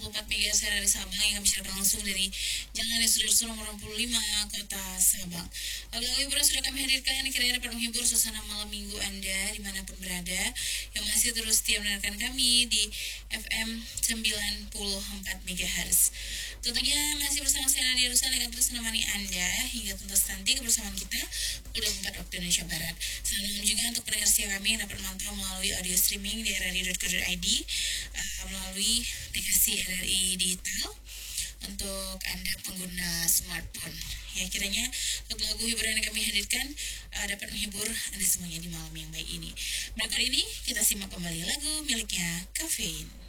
104 MHz dari Sabang yang kami siarkan langsung dari Jalan Sudarso nomor 65 Kota Sabang. Lagu hiburan sudah kami hadirkan kiranya dapat menghibur suasana malam minggu Anda dimanapun berada yang masih terus setia mendengarkan kami di FM 94 MHz. Tentunya masih bersama saya Nadia Rusan akan terus menemani Anda hingga tuntas nanti kebersamaan kita pukul 24 waktu Indonesia Barat. Salam juga untuk pendengar setia kami yang dapat memantau melalui audio streaming di rri.co.id, melalui aplikasi RRI Digital untuk Anda pengguna smartphone. Ya, kiranya lagu hiburan yang kami hadirkan dapat menghibur Anda semuanya di malam yang baik ini. Berikut ini kita simak kembali lagu miliknya Kafein.